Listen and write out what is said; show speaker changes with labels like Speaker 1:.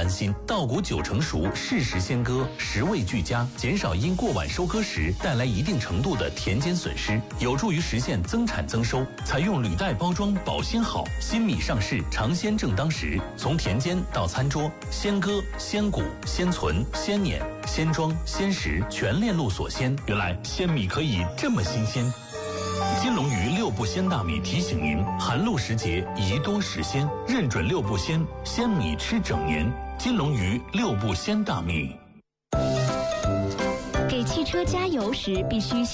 Speaker 1: 安心。稻谷9成熟，适时鲜割，食味俱佳，减少因过晚收割时带来一定程度的田间损失，有助于实现增产增收。采用履带包装，保鲜好。新米上市，尝鲜正当时。从田间到餐桌，鲜割、鲜谷、鲜存、鲜碾、鲜装、鲜食，全链路所鲜。原来鲜米可以这么新鲜。金龙鱼6步鲜大米提醒您：寒露时节宜多食鲜，认准6步鲜，鲜米吃整年。金龙鱼6步鲜大米。
Speaker 2: 给汽车加油时必须